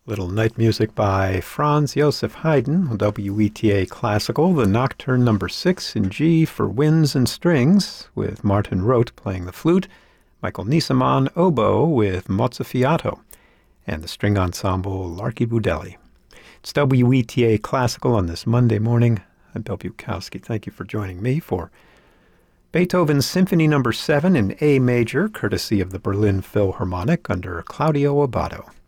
Little night music by Franz Joseph Haydn, WETA Classical, the Nocturne No. 6 in G for winds and strings, with Martin Roth playing the flute, Michael Nisaman oboe with mozzafiato, and the string ensemble Larky Budelli. It's WETA Classical on this Monday morning. I'm Bill Bukowski. Thank you for joining me for Beethoven's Symphony No. 7 in A major, courtesy of the Berlin Philharmonic under Claudio Abbado.